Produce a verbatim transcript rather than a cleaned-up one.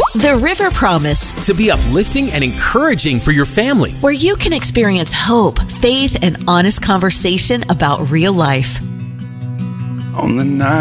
The River Promise, to be uplifting and encouraging for your family. where you can experience hope, faith, and honest conversation about real life. On the night